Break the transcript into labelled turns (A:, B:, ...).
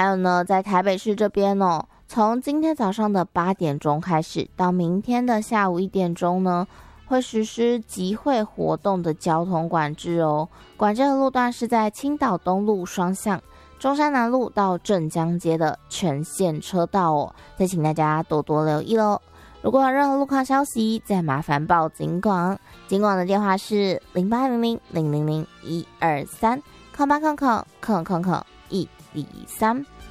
A: 还有呢，在台北市这边哦，从今天早上的8点钟开始，到明天的下午1点钟呢，会实施集会活动的交通管制哦。管制的路段是在青岛东路双向、中山南路到镇江街的全线车道哦，再请大家多多留意咯。如果有任何路况消息，再麻烦报警广。警广的电话是0800000123，0800000123。